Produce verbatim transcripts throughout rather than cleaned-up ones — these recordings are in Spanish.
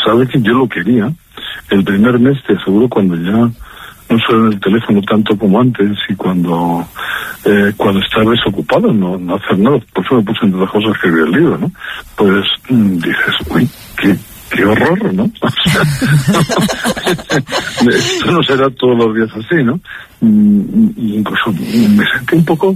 sabe que yo lo quería. El primer mes, te aseguro, cuando ya no suena el teléfono tanto como antes, y cuando eh, cuando estás desocupado, no, no hacer nada, por eso me puse entre las cosas que había el libro, ¿no? Pues mm, dices, uy, qué, qué horror, ¿no? O sea, esto no será todos los días así, ¿no? Mm, incluso me sentí un poco,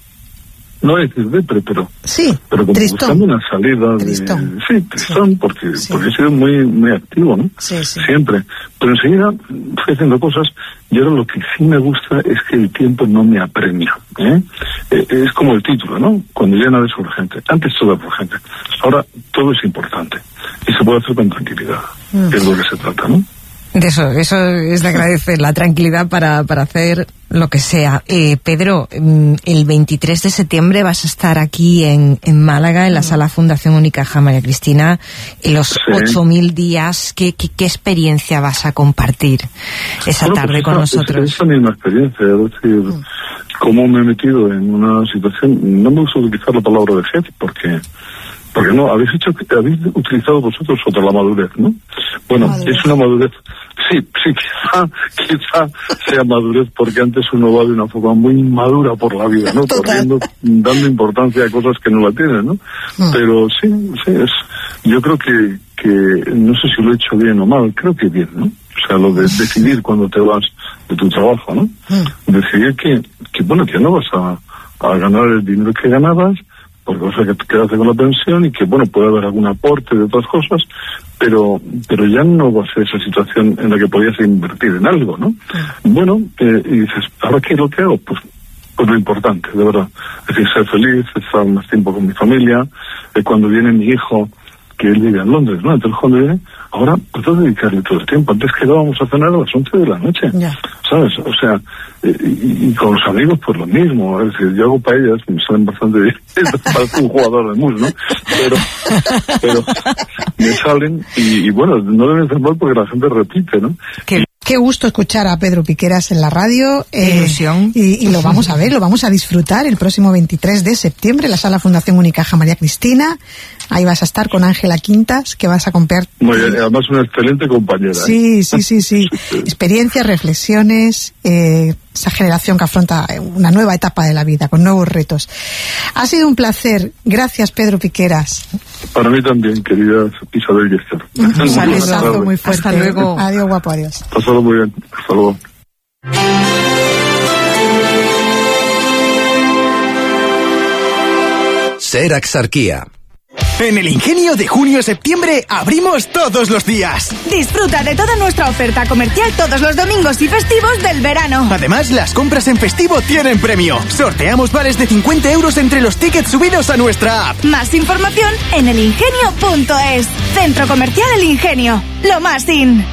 no es decir depre, pero sí, pero como tristón. buscando una salida de, Tristón. sí, tristón, Sí. porque Sí. porque he sido muy muy activo, ¿no? Sí, sí. Siempre, pero enseguida fui haciendo cosas, y ahora lo que sí me gusta es que el tiempo no me apremia, ¿eh? Eh, es como el título, ¿no? Cuando ya nada es urgente, antes todo era urgente, ahora todo es importante y se puede hacer con tranquilidad, Mm. que es lo que se trata, ¿no? De eso, eso es de agradecer, la tranquilidad para, para hacer lo que sea. Eh, Pedro, el veintitrés de septiembre vas a estar aquí en, en Málaga, en la Sala Fundación Unicaja María Cristina, en los Sí. ocho mil días. ¿Qué, qué, ¿Qué experiencia vas a compartir esa Bueno, tarde pues con esa, nosotros? Esa misma experiencia, es decir, mm. cómo me he metido en una situación, no me gusta utilizar la palabra vejez, porque porque no, habéis hecho, habéis utilizado vosotros otra, la madurez, ¿no? Bueno, madurez. Es una madurez, sí, sí, quizá, quizá sea madurez, porque antes uno va de una forma muy inmadura por la vida, ¿no? Corriendo, dando importancia a cosas que no la tienen, ¿no? Mm. Pero sí, sí, es, yo creo que, que, no sé si lo he hecho bien o mal, creo que bien, ¿no? O sea, lo de decidir cuando te vas de tu trabajo, ¿no? Mm. Decidir que, que, bueno, que no vas a, a ganar el dinero que ganabas, porque vas a quedarte con la pensión, y que, bueno, puede haber algún aporte de otras cosas, pero pero ya no va a ser esa situación en la que podías invertir en algo, ¿no? Mm. Bueno, eh, y dices, ¿ahora qué es lo que hago? Pues, pues lo importante, de verdad. Es decir, ser feliz, estar más tiempo con mi familia, eh, cuando viene mi hijo, que él vive en Londres, ¿no? Entonces cuando viene, ahora puedo dedicarle todo el tiempo. Antes quedábamos a cenar a las once de la noche, yeah. ¿sabes? O sea, eh, y, y con los amigos pues lo mismo. Es decir, yo hago paellas, me salen bastante bien, parece un jugador de mus, ¿no? Pero, pero me salen, y, y bueno, no deben ser mal porque la gente repite, ¿no? ¿Qué? Qué gusto escuchar a Pedro Piqueras en la radio. Eh, ilusión. Y, y lo vamos a ver, lo vamos a disfrutar el próximo veintitrés de septiembre en la Sala Fundación Unicaja María Cristina. Ahí vas a estar con Ángela Quintas, que vas a compartir. Muy bien, además una excelente compañera. Sí, ¿eh? sí, sí, sí. Experiencias, reflexiones, eh, esa generación que afronta una nueva etapa de la vida, con nuevos retos. Ha sido un placer. Gracias, Pedro Piqueras. Para mí también, querida Isabel Yester. Un saludazo muy fuerte. Hasta luego. Adiós, guapo, adiós. Pasado muy bien. Hasta luego. Ser Axarquía. En el Ingenio, de junio a septiembre abrimos todos los días. Disfruta de toda nuestra oferta comercial todos los domingos y festivos del verano. Además, las compras en festivo tienen premio. Sorteamos vales de cincuenta euros entre los tickets subidos a nuestra app. Más información en el ingenio punto es. Centro Comercial El Ingenio. Lo más in.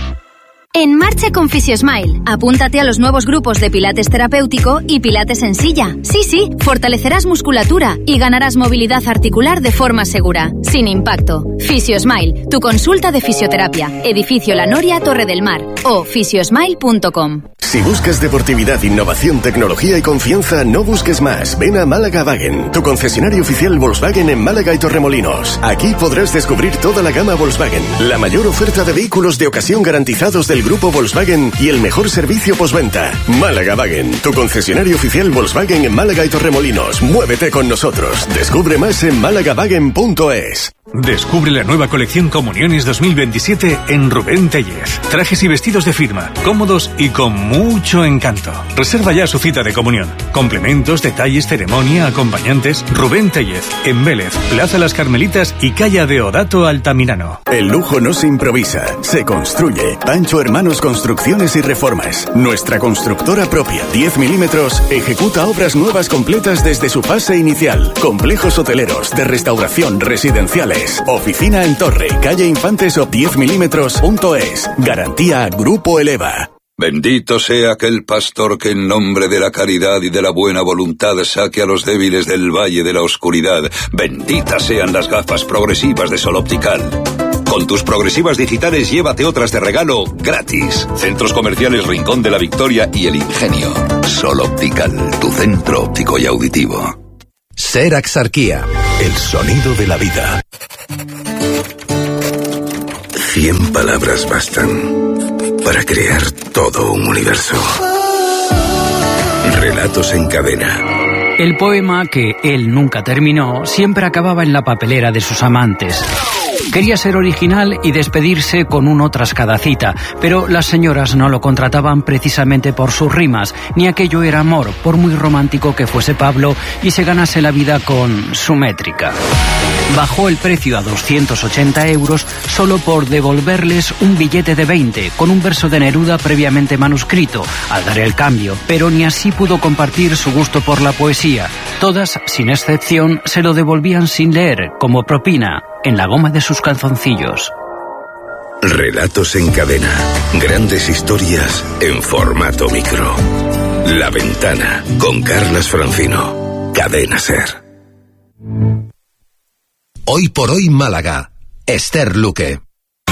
En marcha con Fisiosmile. Apúntate a los nuevos grupos de Pilates terapéutico y Pilates en silla. Sí, sí, fortalecerás musculatura y ganarás movilidad articular de forma segura, sin impacto. Fisiosmile, tu consulta de fisioterapia. Edificio La Noria, Torre del Mar. O fisiosmile punto com. Si buscas deportividad, innovación, tecnología y confianza, no busques más. Ven a Málaga Wagen, tu concesionario oficial Volkswagen en Málaga y Torremolinos. Aquí podrás descubrir toda la gama Volkswagen, la mayor oferta de vehículos de ocasión garantizados del grupo Volkswagen y el mejor servicio postventa. Málaga Wagen, tu concesionario oficial Volkswagen en Málaga y Torremolinos. Muévete con nosotros. Descubre más en málaga wagen punto es. Descubre la nueva colección Comuniones dos mil veintisiete en Rubén Tellez. Trajes y vestidos de firma, cómodos y con mucho encanto. Reserva ya su cita de comunión. Complementos, detalles, ceremonia, acompañantes. Rubén Tellez, en Vélez, Plaza Las Carmelitas y Calle Deodato Altamirano. El lujo no se improvisa, se construye. Pancho Hermanos Construcciones y Reformas. Nuestra constructora propia, diez milímetros, ejecuta obras nuevas completas desde su fase inicial. Complejos hoteleros, de restauración, residenciales. Oficina en Torre, calle Infantes o diez milímetros punto es. Garantía Grupo Eleva. Bendito sea aquel pastor que en nombre de la caridad y de la buena voluntad saque a los débiles del valle de la oscuridad. Benditas sean las gafas progresivas de Sol Optical. Con tus progresivas digitales llévate otras de regalo gratis. Centros Comerciales Rincón de la Victoria y El Ingenio. Sol Optical, tu centro óptico y auditivo. Ser Axarquía. El sonido de la vida. Cien palabras bastan para crear todo un universo. Relatos en cadena. El poema que él nunca terminó siempre acababa en la papelera de sus amantes. Quería ser original y despedirse con uno tras cada cita, pero las señoras no lo contrataban precisamente por sus rimas, ni aquello era amor, por muy romántico que fuese Pablo y se ganase la vida con su métrica. Bajó el precio a doscientos ochenta euros solo por devolverles un billete de veinte con un verso de Neruda previamente manuscrito, al dar el cambio, pero ni así pudo compartir su gusto por la poesía. Todas, sin excepción, se lo devolvían sin leer, como propina, en la goma de sus calzoncillos. Relatos en cadena. Grandes historias en formato micro. La Ventana, con Carlas Francino. Cadena SER. Hoy por hoy Málaga. Esther Luque.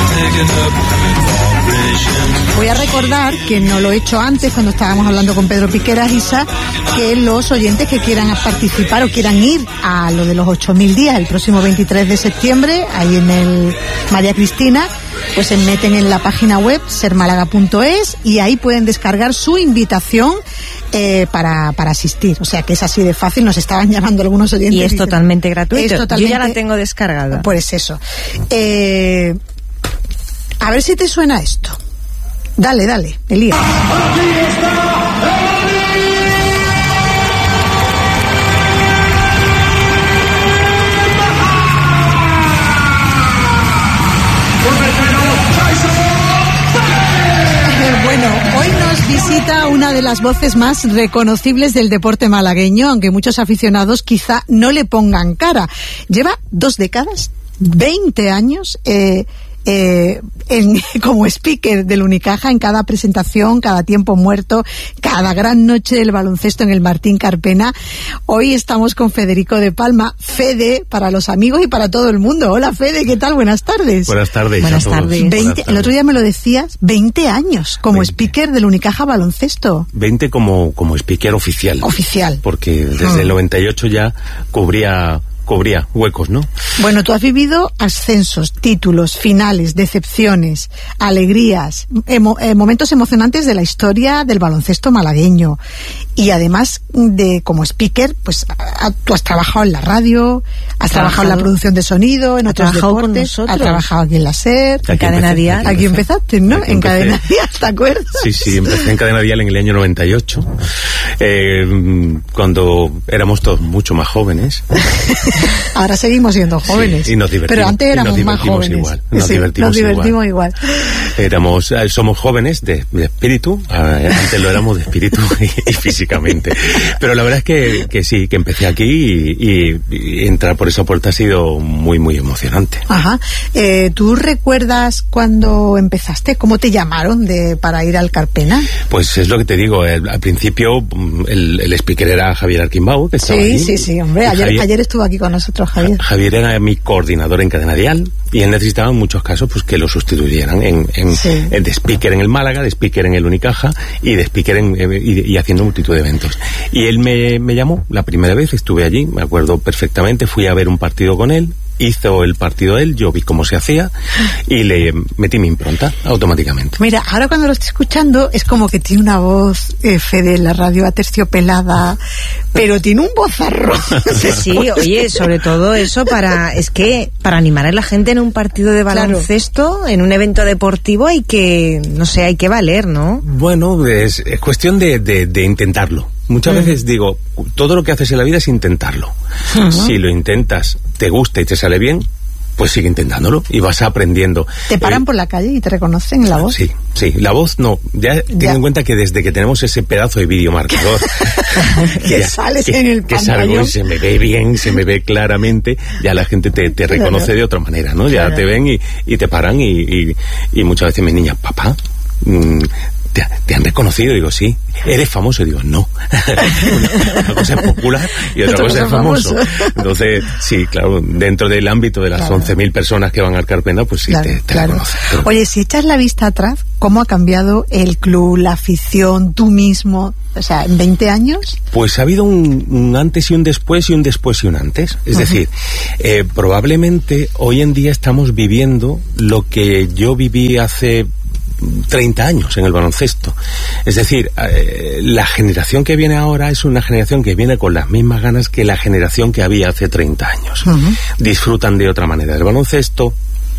Voy a recordar, que no lo he hecho antes cuando estábamos hablando con Pedro Piqueras, Isa, que los oyentes que quieran participar o quieran ir a lo de los ocho mil días el próximo veintitrés de septiembre, ahí en el María Cristina, pues se meten en la página web ser málaga punto es y ahí pueden descargar su invitación eh, para, para asistir. O sea que es así de fácil, nos estaban llamando algunos oyentes. Y es dicen, totalmente gratuito. Es totalmente, yo ya la tengo descargada. Pues eso. Eh, a ver si te suena esto. Dale, dale, Elías. Bueno, hoy nos visita una de las voces más reconocibles del deporte malagueño, aunque muchos aficionados quizá no le pongan cara. Lleva dos décadas, veinte años, eh, Eh, en, como speaker del Unicaja en cada presentación, cada tiempo muerto, cada gran noche del baloncesto en el Martín Carpena. Hoy estamos con Federico de Palma, Fede para los amigos y para todo el mundo. Hola Fede, ¿qué tal? Buenas tardes. Buenas tardes. Buenas tardes. veinte, Buenas tardes. El otro día me lo decías, veinte años como veinte. Speaker del Unicaja Baloncesto. veinte como, como speaker oficial. Oficial. Porque desde hmm. el noventa y ocho ya cubría... cubría huecos, ¿no? Bueno, tú has vivido ascensos, títulos, finales, decepciones, alegrías, emo, eh, momentos emocionantes de la historia del baloncesto malagueño. Y además de como speaker, pues a, tú has trabajado en la radio, has trabajado en la producción de sonido, en otros deportes, has trabajado aquí en la SER, en Cadena Dial. Aquí empezaste, ¿no? En Cadena Dial, ¿te acuerdas? Sí, sí, empecé en Cadena Dial en el año noventa y ocho, eh, cuando éramos todos mucho más jóvenes. Ahora seguimos siendo jóvenes, sí, y nos divertimos, pero antes éramos más jóvenes. Igual, nos, sí, divertimos nos divertimos igual. igual. Éramos, somos jóvenes de, de espíritu, antes lo éramos de espíritu y, y físicamente. Pero la verdad es que, que sí, que empecé aquí y, y, y entrar por esa puerta ha sido muy, muy emocionante. Ajá. Eh, ¿Tú recuerdas cuando empezaste? ¿Cómo te llamaron de para ir al Carpena? Pues es lo que te digo, el, al principio el, el speaker era Javier Arquimbau, que estaba Sí, allí. sí, sí, hombre, ayer, Javier, ayer estuvo aquí con nosotros Javier. Javier era mi coordinador en Cadena Dial y él necesitaba en muchos casos pues que lo sustituyeran en, en, sí. en de speaker en el Málaga, de speaker en el Unicaja y de speaker en, y, y haciendo multitud de eventos. Y él me, me llamó la primera vez, estuve allí, me acuerdo perfectamente, fui a ver un partido con él, hizo el partido él, yo vi cómo se hacía y le metí mi impronta automáticamente. Mira, ahora cuando lo estoy escuchando es como que tiene una voz, eh, Fede, en la radio aterciopelada, pero tiene un vozarrón. Sí, sí, oye, sobre todo eso para, es que para animar a la gente en un partido de baloncesto, claro. En un evento deportivo hay que, no sé, hay que valer, ¿no? Bueno, es, es cuestión de, de, de intentarlo. Muchas uh-huh. veces digo, todo lo que haces en la vida es intentarlo. Uh-huh. Si lo intentas, te gusta y te sale bien, pues sigue intentándolo y vas aprendiendo. ¿Te paran eh, por la calle y te reconocen en la voz? Sí, sí, la voz no. Ya, ya. Ten en cuenta que desde que tenemos ese pedazo de videomarcador que ya, sales que, en el que salgo y se me ve bien, se me ve claramente, ya la gente te, te reconoce claro. de otra manera, ¿no? Ya claro. te ven y, y te paran y, y, y muchas veces me niñan, papá, ¿te, te han reconocido? Digo, sí. ¿Eres famoso? Digo, no. Una cosa es popular y otra cosa es famoso. Entonces, sí, claro, dentro del ámbito de las claro. once mil personas que van al Carpena, pues sí, claro, te, te claro. reconocen. Oye, si echas la vista atrás, ¿cómo ha cambiado el club, la afición, tú mismo? O sea, ¿en veinte años? Pues ha habido un, un antes y un después y un después y un antes. Es uh-huh. decir, eh, probablemente hoy en día estamos viviendo lo que yo viví hace treinta años en el baloncesto. Es decir, eh, la generación que viene ahora es una generación que viene con las mismas ganas que la generación que había hace treinta años. Uh-huh. Disfrutan de otra manera del baloncesto,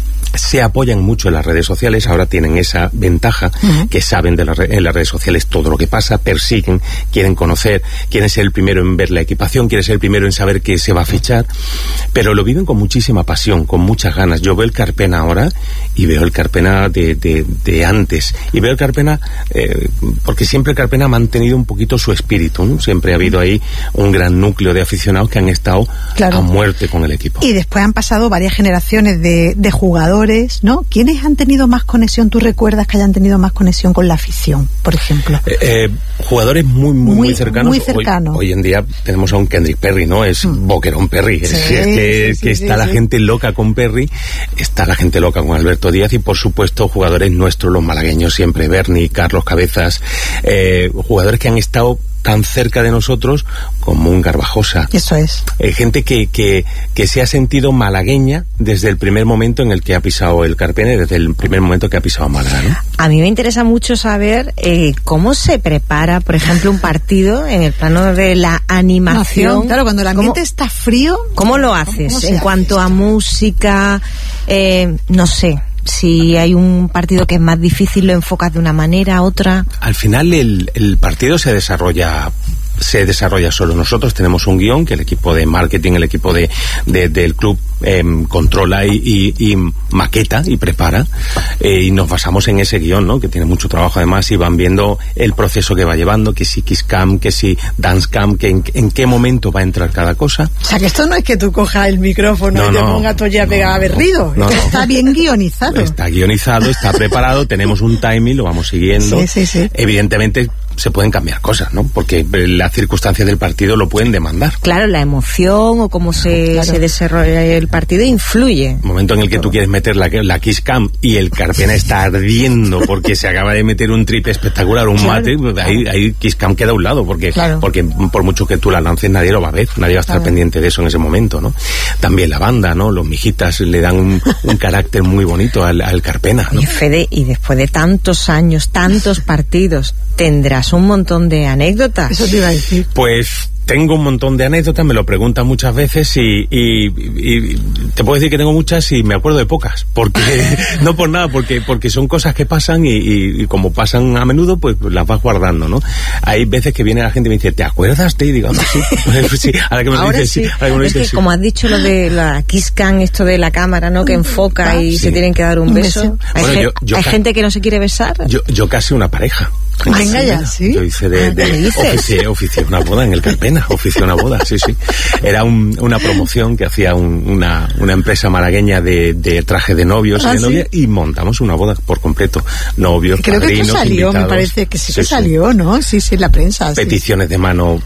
se apoyan mucho en las redes sociales, ahora tienen esa ventaja, uh-huh. que saben de la re- en las redes sociales todo lo que pasa, persiguen, quieren conocer, quieren ser el primero en ver la equipación, quieren ser el primero en saber qué se va a fichar, pero lo viven con muchísima pasión, con muchas ganas. Yo veo el Carpena ahora y veo el Carpena de, de, de antes, y veo el Carpena eh, porque siempre el Carpena ha mantenido un poquito su espíritu, ¿no? Siempre ha habido ahí un gran núcleo de aficionados que han estado claro. a muerte con el equipo. Y después han pasado varias generaciones de, de jugadores, ¿no? ¿Quiénes han tenido más conexión? ¿Tú recuerdas que hayan tenido más conexión con la afición, por ejemplo? Eh, eh, jugadores muy, muy, muy cercanos. Muy cercanos. Hoy, hoy en día tenemos a un Kendrick Perry, ¿no? Es mm. Boquerón Perry. Sí, es, es que, sí, que sí, está sí, la sí. gente loca con Perry, está la gente loca con Alberto Díaz y, por supuesto, jugadores nuestros, los malagueños siempre, Berni, Carlos Cabezas, eh, jugadores que han estado tan cerca de nosotros como un Garbajosa. Eso es. Eh, gente que, que, que se ha sentido malagueña desde el primer momento en el que ha pisado el Carpena, desde el primer momento que ha pisado Málaga, ¿no? A mí me interesa mucho saber eh, cómo se prepara, por ejemplo, un partido en el plano de la animación. Claro, cuando el ambiente está frío. ¿Cómo lo haces? ¿Cómo en hace cuanto esto? A música, eh, no sé. Si hay un partido que es más difícil, lo enfocas de una manera, otra. Al final el, el partido se desarrolla se desarrolla solo. Nosotros tenemos un guión que el equipo de marketing, el equipo de, de del club eh, controla y, y, y maqueta y prepara, eh, y nos basamos en ese guión, ¿no? Que tiene mucho trabajo además, y van viendo el proceso que va llevando, que si Kiss Cam, que si Dance Cam, que en, en qué momento va a entrar cada cosa. O sea, que esto no es que tú cojas el micrófono no, y te no, pongas todo ya no, pegado a berrido, no, no. Está bien guionizado. Está guionizado, está preparado, tenemos un timing, lo vamos siguiendo. Sí, sí, sí. Evidentemente se pueden cambiar cosas, ¿no? Porque las circunstancias del partido lo pueden demandar. Claro, la emoción o cómo se, claro. se desarrolla el partido influye. El momento en el que tú quieres meter la, la Kiss Cam y el Carpena está ardiendo porque se acaba de meter un triple espectacular, un claro. mate, pues ahí, ahí Kiss Cam queda a un lado, porque, claro. porque por mucho que tú la lances, nadie lo va a ver, nadie va a estar claro. pendiente de eso en ese momento, ¿no? También la banda, ¿no? Los mijitas le dan un, un carácter muy bonito al, al Carpena, ¿no? Y Fede, y después de tantos años, tantos partidos, tendrás un montón de anécdotas. Eso te iba a decir. Pues tengo un montón de anécdotas, me lo preguntan muchas veces y, y, y te puedo decir que tengo muchas y me acuerdo de pocas, porque no por nada, porque porque son cosas que pasan y, y, y como pasan a menudo, pues, pues las vas guardando, ¿no? Hay veces que viene la gente y me dice, ¿te acuerdas de? Y digo, no, sí, sí, ahora que me lo ahora dices, sí. sí. Ahora que me lo es dices, que sí. Como has dicho lo de la Kiss Cam, esto de la cámara, ¿no? Que enfoca ah, y sí. se tienen que dar un, un beso. beso. Hay, bueno, ge- yo, yo ¿hay ca- gente que no se quiere besar? Yo, yo casi una pareja. Venga ya, ¿sí? Yo hice de, de oficié, oficié una boda en el Carpena, oficié una boda, sí, sí. Era un, una promoción que hacía un, una, una empresa malagueña de, de traje de novios ¿Ah, y de novia, sí? y montamos una boda por completo. Novios, Creo padrinos, que esto salió, invitados. me parece que sí, sí que sí, salió, ¿no? Sí, sí, la prensa. Peticiones sí. de mano,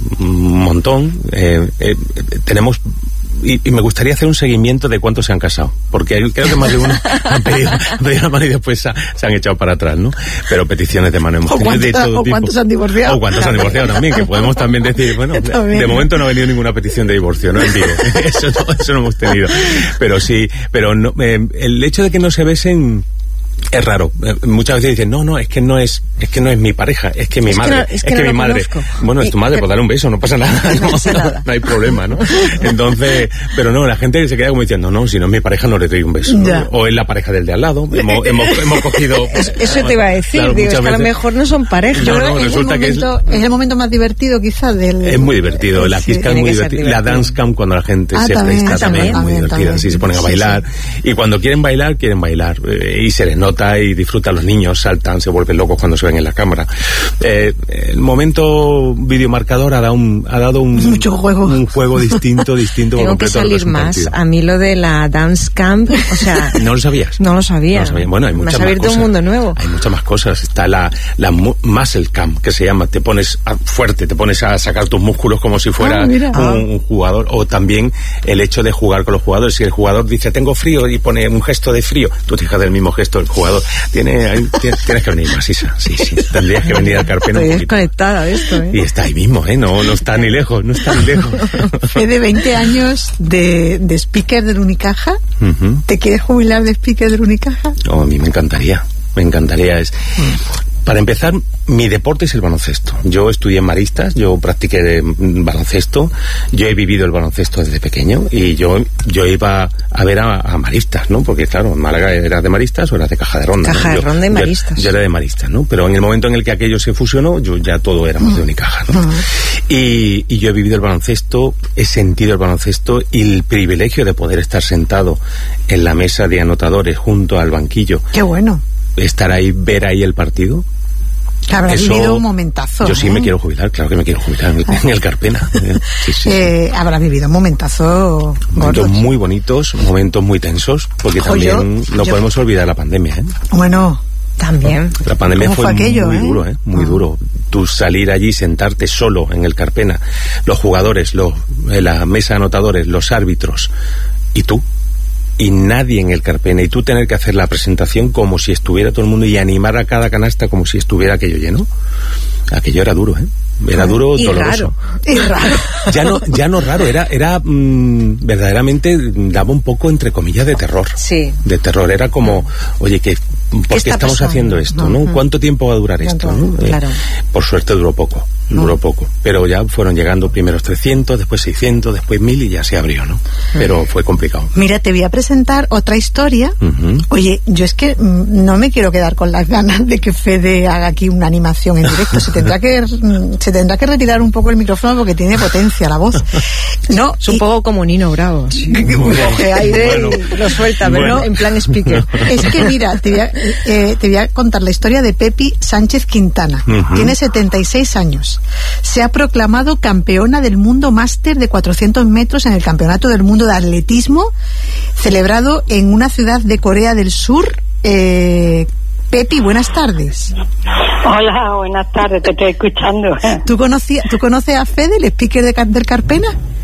un montón. Eh, eh, tenemos... Y, y me gustaría hacer un seguimiento de cuántos se han casado, porque creo que más de uno han pedido, han pedido la mano y después se, se han echado para atrás, ¿no? Pero peticiones de mano hemos tenido de todo o tipo. cuántos han divorciado. O cuántos han divorciado también, que podemos también decir, bueno, de momento no ha venido ninguna petición de divorcio, ¿no? En vivo. Eso no, eso no hemos tenido. Pero sí, pero no, eh, el hecho de que no se besen es raro. Muchas veces dicen, no, no, es que no es, es que no es mi pareja, es que mi es madre, que no, es es que, que no mi madre. Conozco. Bueno, es tu madre, pues dale un beso, no pasa nada, no, no, nada. no hay problema, ¿no? Entonces, pero no, la gente se queda como diciendo, no, no, si no es mi pareja no le doy un beso, ¿no? O es la pareja del de al lado, hemos, hemos, hemos cogido... Eso, eso te iba a decir, claro, digo, es que a lo mejor no son parejas. No, no, resulta es que momento, es... es el momento más divertido quizás del... Es muy divertido, la Kiss Cam es muy divertida, la Dance Cam cuando la gente ah, se también, presta también, también es muy divertida, también. así se ponen a bailar, sí, sí. Y cuando quieren bailar, quieren bailar, eh, y se les nota nota y disfruta. Los niños saltan, se vuelven locos cuando se ven en la cámara. Eh, el momento videomarcador ha dado un, ha dado un, Mucho juego. un juego distinto, distinto. Tengo que salir más. A mí lo de la Dance Camp, o sea... ¿No lo sabías? No lo sabía. No lo sabía. Bueno, hay muchas Me has más abierto cosas. un mundo nuevo. Hay muchas más cosas. Está la, la Muscle Camp, que se llama, te pones a, fuerte, te pones a sacar tus músculos como si fuera ah, un, ah. un jugador. O también el hecho de jugar con los jugadores. Si el jugador dice, tengo frío, y pone un gesto de frío, tú te fijas del mismo gesto del jugador. Tiene, tienes, tienes que venir más, Isa. Sí, sí. Tendrías que venir al Carpena. Estoy desconectada de esto, ¿eh? Y está ahí mismo, ¿eh? No, no está ni lejos, no está ni lejos. Fede, veinte años de, de speaker del Unicaja. Uh-huh. ¿Te quieres jubilar de speaker del Unicaja? Oh, a mí me encantaría, me encantaría. Es... Mm. Para empezar, mi deporte es el baloncesto. Yo estudié en Maristas, yo practiqué baloncesto, yo he vivido el baloncesto desde pequeño y yo yo iba a ver a, a Maristas, ¿no? Porque claro, en Málaga era de Maristas o era de Caja de Ronda. Caja ¿no? de Ronda y Maristas. Yo, yo era de Maristas, ¿no? Pero en el momento en el que aquello se fusionó, yo ya todo era más de Unicaja, ¿no? Uh-huh. y, y yo he vivido el baloncesto, he sentido el baloncesto y el privilegio de poder estar sentado en la mesa de anotadores junto al banquillo. ¡Qué bueno! Estar ahí, ver ahí el partido. Habrá Eso, vivido un momentazo. Yo sí ¿eh? me quiero jubilar, claro que me quiero jubilar en el, en el Carpena. Sí, sí, eh, sí. Habrá vivido un momentazo. Momentos gordo. Muy bonitos, momentos muy tensos, porque Ojo, también yo, no yo... podemos olvidar la pandemia, ¿eh? Bueno, también. La pandemia fue, fue aquello, muy eh? duro, ¿eh? Muy ah. duro. Tú salir allí, sentarte solo en el Carpena, los jugadores, los, la mesa de anotadores, los árbitros, y tú. Y nadie en el Carpena, y tú tener que hacer la presentación como si estuviera todo el mundo y animar a cada canasta como si estuviera aquello lleno. Aquello era duro, ¿eh? Era duro, y doloroso. Raro. Y raro. Ya no, ya no raro, era, era mmm, verdaderamente daba un poco entre comillas de terror. Sí. De terror, era como, oye, que ¿por qué, qué estamos pasando? haciendo esto? ¿no? ¿no? ¿Cuánto tiempo va a durar esto? ¿no? Claro. Eh, por suerte duró poco, duró mm. poco. Pero ya fueron llegando primeros trescientos, después seiscientos, después mil y ya se abrió, ¿no? Pero fue complicado. Mira, te voy a presentar otra historia. Uh-huh. Oye, yo es que mm, no me quiero quedar con las ganas de que Fede haga aquí una animación en directo. Se tendrá que, se tendrá que retirar un poco el micrófono porque tiene potencia la voz. No, es un y... poco como Nino Bravo. Sí. Aire bueno. lo suelta, pero bueno. en plan speaker. Es que mira, te voy a, eh, te voy a contar la historia de Pepi Sánchez Quintana. Uh-huh. Tiene setenta y seis años. Se ha proclamado campeona del mundo máster de cuatrocientos metros en el Campeonato del Mundo de Atletismo, celebrado en una ciudad de Corea del Sur. Eh, Pepi, buenas tardes. Hola, buenas tardes, te estoy escuchando. ¿Tú, conocí, ¿tú conoces a Fede, el speaker de, del Carpena?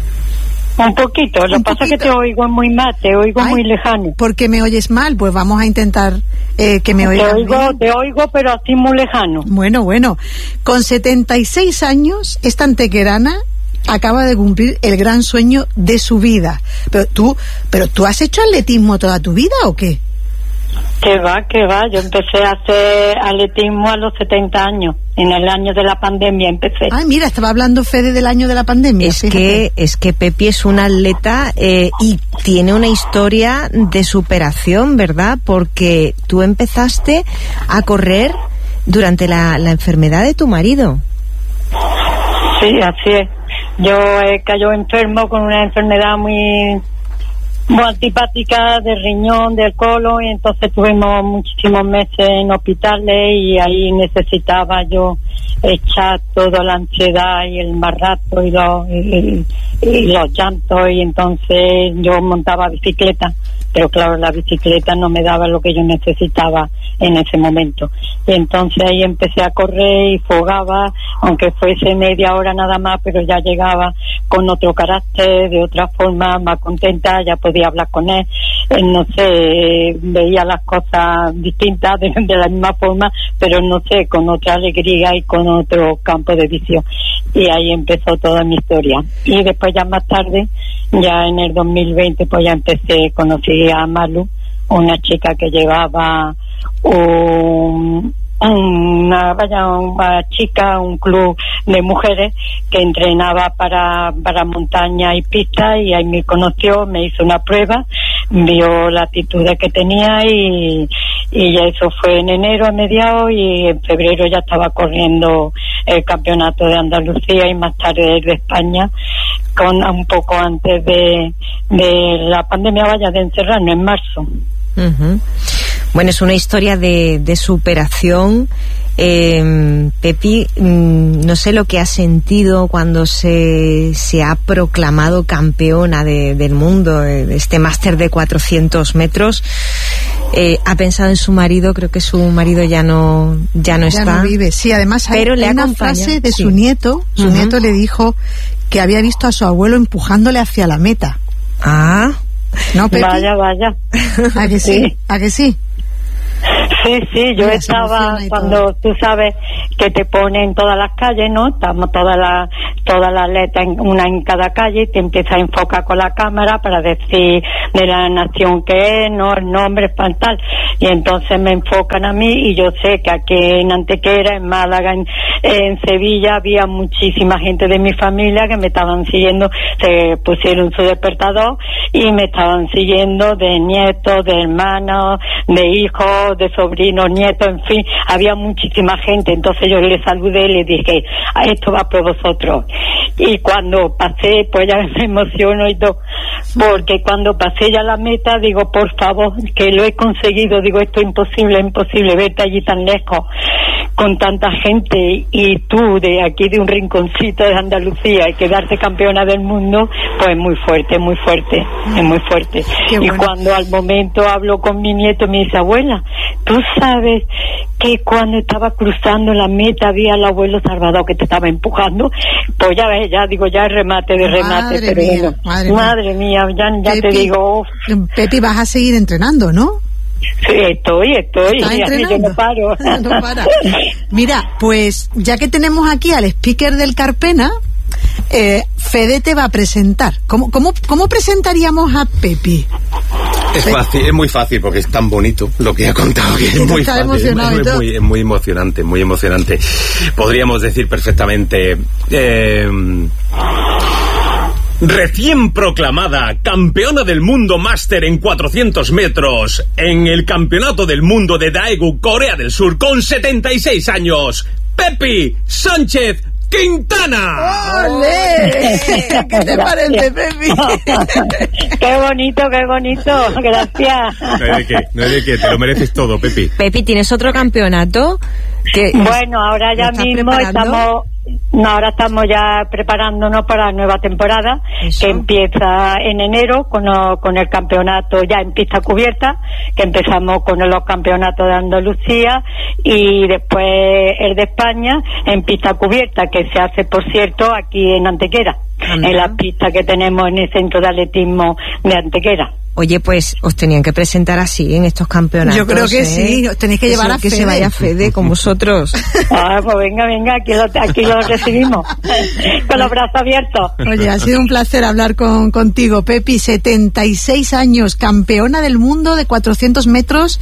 Un poquito, lo que pasa es que te oigo muy mal, te oigo Ay, muy lejano. ¿Por qué me oyes mal? Pues vamos a intentar eh, que me oigas te oigo, bien. Te oigo, pero así muy lejano. Bueno, bueno, con setenta y seis años, esta antequerana acaba de cumplir el gran sueño de su vida. Pero tú, pero tú has hecho atletismo toda tu vida, ¿o qué? Que va, que va, yo empecé a hacer atletismo a los setenta años, en el año de la pandemia empecé. Ay, mira, estaba hablando Fede del año de la pandemia. Es fíjate. que es que Pepi es una atleta eh, y tiene una historia de superación, ¿verdad? Porque tú empezaste a correr durante la, la enfermedad de tu marido. Sí, así es. Yo eh, cayó enfermo con una enfermedad muy... muy antipática del riñón, del colon, y entonces tuvimos muchísimos meses en hospitales y ahí necesitaba yo echar toda la ansiedad y el mal rato y los, y, y los llantos, y entonces yo montaba bicicleta, pero claro, la bicicleta no me daba lo que yo necesitaba en ese momento, y entonces ahí empecé a correr y fogaba, aunque fuese media hora nada más, pero ya llegaba con otro carácter, de otra forma, más contenta, ya podía hablar con él, eh, no sé, veía las cosas distintas de, de la misma forma, pero no sé, con otra alegría y con otro campo de visión, y ahí empezó toda mi historia. Y después ya más tarde, ya en el dos mil veinte, pues ya empecé, conocí a Malu, una chica que llevaba un, una, vaya, una chica, un club de mujeres que entrenaba para, para montaña y pista, y ahí me conoció, me hizo una prueba, vio la actitud que tenía y, y ya eso fue en enero a mediados, y en febrero ya estaba corriendo el campeonato de Andalucía y más tarde el de España, con un poco antes de, de la pandemia, vaya, de encerrarnos en marzo. Uh-huh. Bueno, es una historia de, de superación. Eh, Pepi, no sé lo que ha sentido cuando se, se ha proclamado campeona de, del mundo de este máster de cuatrocientos metros. Eh, ha pensado en su marido, creo que su marido ya no ya no ya está. No vive. Sí, además hay, pero hay le una acompaña. frase de Sí. su nieto. Su uh-huh. nieto le dijo que había visto a su abuelo empujándole hacia la meta. Ah, ¿no, Pepi? Vaya, vaya. ¿A que sí? Sí. ¿A que sí? Sí, sí, yo Mira, se estaba emociona y cuando todo. tú sabes que te ponen todas las calles, ¿no? Estamos todas las todas las letras, en- una en cada calle, y te empieza a enfocar con la cámara para decir de la nación que es, no, el nombre, pan, tal. Y entonces me enfocan a mí, y yo sé que aquí en Antequera, en Málaga, en, en Sevilla, había muchísima gente de mi familia que me estaban siguiendo, se pusieron su despertador y me estaban siguiendo, de nietos, de hermanos, de hijos, de sobrinos, nietos, en fin, había muchísima gente. Entonces yo les saludé y les dije, "Ah, esto va por vosotros". Y cuando pasé, pues ya me emociono y todo, porque cuando pasé ya la meta, digo, por favor, que lo he conseguido, digo, esto es imposible, es imposible, verte allí tan lejos, con tanta gente, y tú de aquí de un rinconcito de Andalucía, y quedarte campeona del mundo, pues muy fuerte, muy fuerte, es muy fuerte. Qué Y bueno. cuando al momento hablo con mi nieto, me dice, abuela, tú sabes que cuando estaba cruzando la meta había el abuelo Salvador que te estaba empujando, pues ya ves, ya digo, ya es remate de remate, Madre pero mía, bueno, madre mía. madre mía, ya, ya te Pepi, digo, uf, Pepi, vas a seguir entrenando, ¿no? sí, estoy, estoy, ¿Estás y así yo entrenando? no paro. No para. Mira, pues ya que tenemos aquí al speaker del Carpena, eh, Fede te va a presentar. ¿Cómo, cómo, cómo presentaríamos a Pepi? Es fácil, es muy fácil porque es tan bonito lo que ha contado, que es muy Está fácil, emocionado es, y es todo. muy, es muy emocionante, muy emocionante. Podríamos decir perfectamente, eh, recién proclamada campeona del mundo máster en cuatrocientos metros en el Campeonato del Mundo de Daegu, Corea del Sur, con setenta y seis años, Pepi Sánchez Quintana. ¡Ole! ¿Qué te parece, Pepi? Qué bonito, qué bonito, gracias. No hay de qué, no hay de qué, te lo mereces todo, Pepi. Pepi, ¿tienes otro campeonato? Que Bueno, ahora ya ¿lo estás mismo preparando? estamos, no, ahora estamos ya preparándonos para la nueva temporada, Eso. que empieza en enero con, lo- con el campeonato ya en pista cubierta, que empezamos con los campeonatos de Andalucía, y después el de España en pista cubierta, que se hace, por cierto, aquí en Antequera, Anda. en la pista que tenemos en el centro de atletismo de Antequera. Oye, pues os tenían que presentar así en estos campeonatos. Yo creo que ¿eh? sí, os tenéis que Eso, llevar a que se Fede. vaya Fede con vosotros. Ah, pues venga, venga, aquí lo, aquí lo recibimos, con los brazos abiertos. Oye, ha sido un placer hablar con, contigo, Pepi. setenta y seis años, campeona del mundo de cuatrocientos metros,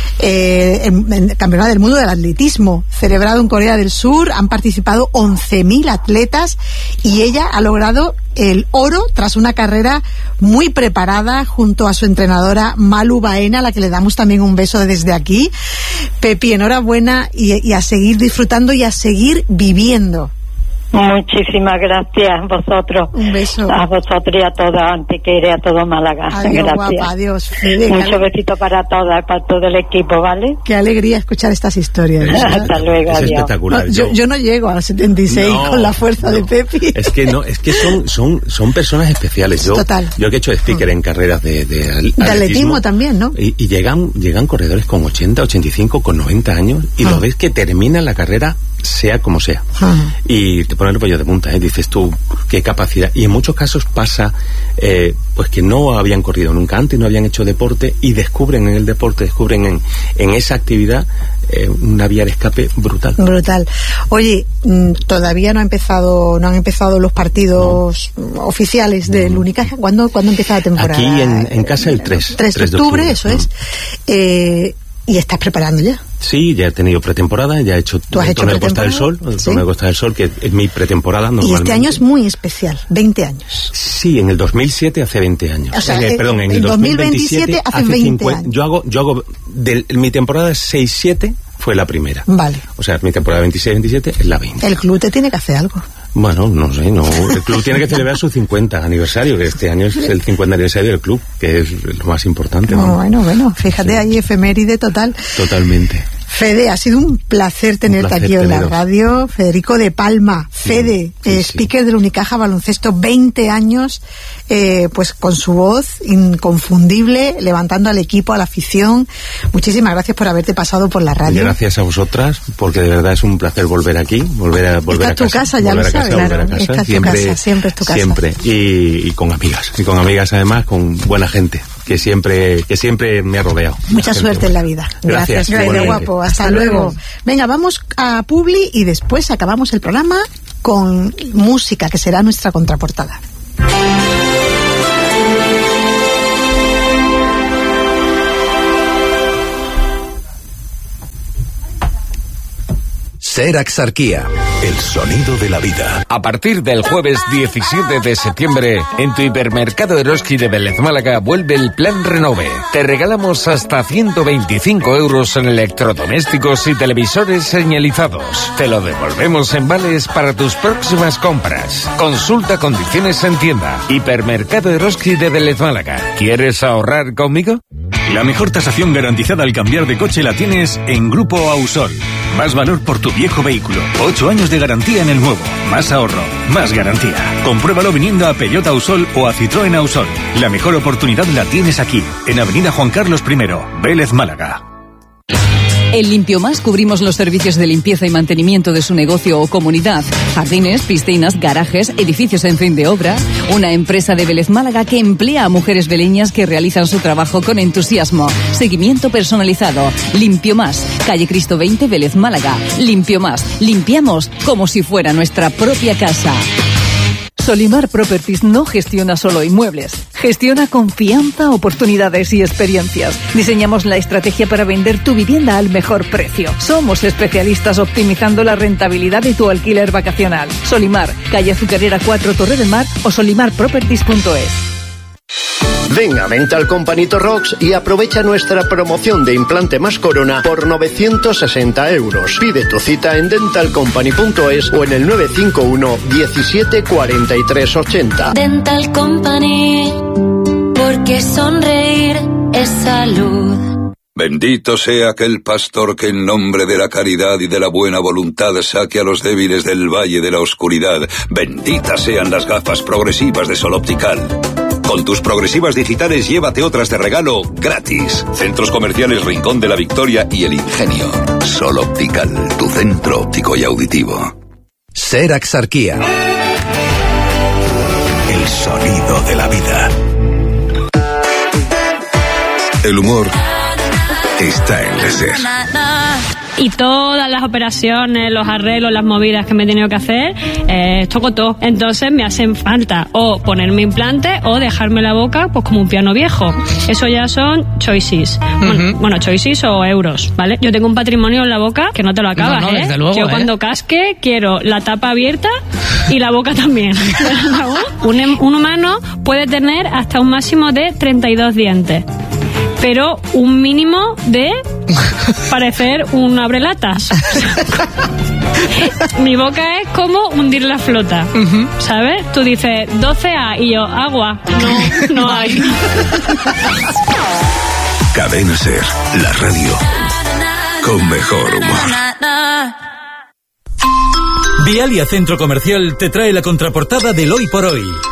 eh, en, en- campeona del mundo del atletismo, celebrado en Corea del Sur. Han participado once mil atletas y ella ha logrado el oro tras una carrera muy preparada junto a su entrenadora Malu Baena, a la que le damos también un beso desde aquí. Pepi, enhorabuena, y, y a seguir disfrutando y a seguir viviendo. Muchísimas gracias, vosotros. Un beso. A vosotros y a toda Antequera y a todo Málaga. Adiós, gracias. guapa, adiós, Fede. Qué Muchos besitos para todas, para todo el equipo, ¿vale? Qué alegría escuchar estas historias. Es- ¿verdad? Hasta luego, es adiós. espectacular. No, yo, yo no llego a los setenta y seis No, con la fuerza no. de Pepi. Es que no, es que son, son, son personas especiales. Yo, Total. yo que he hecho speaker en carreras de, de, al- De atletismo también, ¿no? Y, y llegan, llegan corredores con ochenta, ochenta y cinco, con noventa años, y Ah. lo ves que terminan la carrera sea como sea. Ajá. Y te ponen el pollo de punta, ¿eh? Dices tú, qué capacidad. Y en muchos casos pasa, eh, pues que no habían corrido nunca antes, no habían hecho deporte, y descubren en el deporte, descubren en, en esa actividad eh, una vía de escape brutal. Brutal. Oye, mm, todavía no ha empezado, no han empezado los partidos oficiales del Unicaja. ¿Cuándo, ¿Cuándo empieza la temporada? Aquí en, en casa el tres. tres de octubre, eso es. Eh, y estás preparando ya. Sí, ya he tenido pretemporada, ya he hecho ¿Tú has el hecho torneo de Costa del Sol, pretemporada? el Sí. torneo de Costa del Sol, que es mi pretemporada Y normalmente. este año es muy especial, veinte años. Sí, en el dos mil siete hace veinte años. O sea, En el- eh, perdón, en el el dos dos mil mil veintisiete veintisiete hace veinte cincuenta. años. Yo hago, yo hago, del, mi temporada seis siete fue la primera. Vale. O sea, mi temporada veintiséis veintisiete es la veinte. El club te tiene que hacer algo. Bueno, no sé, no. El club tiene que celebrar su cincuenta aniversario, que este año es el cincuenta aniversario del club, que es lo más importante. Oh, ¿no? Bueno, bueno, fíjate, sí. Ahí efeméride total. Totalmente. Fede, ha sido un placer tenerte un placer aquí teneros. En la radio. Federico de Palma, Fede, sí, eh, sí, speaker sí. del Unicaja Baloncesto, veinte años, eh, pues con su voz inconfundible, levantando al equipo, a la afición. Muchísimas gracias por haberte pasado por la radio. Gracias a vosotras, porque de verdad es un placer volver aquí, volver a volver Esta a tu casa. casa, ya lo sabes, casa, claro. Casa, Esta es tu siempre, casa, siempre es tu casa. Siempre, y, y con amigas, y con amigas además, con buena gente, que siempre, que siempre me ha rodeado. Mucha suerte en la vida. Gracias. Gracias, de guapo. Hasta, Hasta luego. luego. Venga, vamos a Publi y después acabamos el programa con música, que será nuestra contraportada. Ser Axarquía, el sonido de la vida. A partir del jueves diecisiete de septiembre, en tu hipermercado Eroski de Vélez Málaga vuelve el Plan Renove. Te regalamos hasta ciento veinticinco euros en electrodomésticos y televisores señalizados. Te lo devolvemos en vales para tus próximas compras. Consulta condiciones en tienda. Hipermercado Eroski de Vélez Málaga. ¿Quieres ahorrar conmigo? La mejor tasación garantizada al cambiar de coche la tienes en Grupo Ausol. Más valor por tu viejo vehículo. Ocho años de garantía en el nuevo. Más ahorro. Más garantía. Compruébalo viniendo a Peugeot Ausol o a Citroën Ausol. La mejor oportunidad la tienes aquí, en Avenida Juan Carlos primero, Vélez, Málaga. En Limpio Más cubrimos los servicios de limpieza y mantenimiento de su negocio o comunidad. Jardines, piscinas, garajes, edificios en fin de obra. Una empresa de Vélez Málaga que emplea a mujeres veleñas que realizan su trabajo con entusiasmo. Seguimiento personalizado. Limpio Más. Calle Cristo veinte, Vélez Málaga. Limpio Más. Limpiamos como si fuera nuestra propia casa. Solimar Properties no gestiona solo inmuebles, gestiona confianza, oportunidades y experiencias. Diseñamos la estrategia para vender tu vivienda al mejor precio. Somos especialistas optimizando la rentabilidad de tu alquiler vacacional. Solimar, calle Azucarera cuatro, Torre del Mar o solimar properties punto es. Ven a Dental Company Torrox y aprovecha nuestra promoción de implante más corona por novecientos sesenta euros. Pide tu cita en dental company punto es o en el nueve cinco uno diecisiete cuarenta y tres ochenta. Dental Company, porque sonreír es salud. Bendito sea aquel pastor que en nombre de la caridad y de la buena voluntad saque a los débiles del valle de la oscuridad. Benditas sean las gafas progresivas de Sol Optical. Con tus progresivas digitales llévate otras de regalo gratis. Centros comerciales Rincón de la Victoria y El Ingenio. Sol Optical, tu centro óptico y auditivo. Ser Axarquía, el sonido de la vida. El humor está en la Ser. Y todas las operaciones, los arreglos, las movidas que me he tenido que hacer, eh, toco todo. Entonces me hacen falta o ponerme implante o dejarme la boca pues como un piano viejo. Eso ya son choices. Uh-huh. Bueno, bueno, choices o euros, ¿vale? Yo tengo un patrimonio en la boca que no te lo acabas, no, no, ¿eh? Luego, Yo ¿eh? cuando casque quiero la tapa abierta y la boca también. un, un humano puede tener hasta un máximo de treinta y dos dientes. Pero un mínimo de parecer un abrelatas. Mi boca es como hundir la flota, uh-huh. ¿sabes? Tú dices doce A y yo, agua. No, no hay. Cadena Ser, la radio con mejor humor. Vialia Centro Comercial te trae la contraportada del Hoy por Hoy.